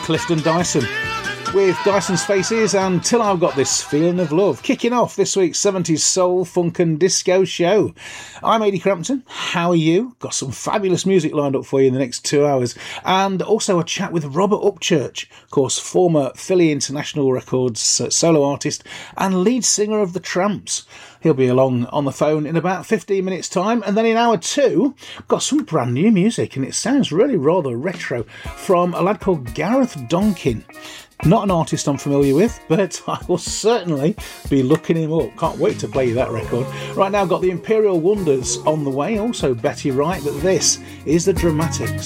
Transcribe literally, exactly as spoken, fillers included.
Clifton Dyson with Dyson's Faces and Till I've Got This Feeling of Love, kicking off this week's seventies soul, funk and disco show. I'm Ady Crampton. How are you? Got some fabulous music lined up for you in the next two hours, and also a chat with Robert Upchurch, of course, former Philly International Records uh, solo artist and lead singer of The Tramps. He'll be along on the phone in about fifteen minutes time, and then in hour two, got some brand new music, and it sounds really rather retro, from a lad called Gareth Donkin. Not an artist I'm familiar with, but I will certainly be looking him up. Can't wait to play you that record. Right now, got the Imperial Wonders on the way, also Betty Wright, but this is The Dramatics.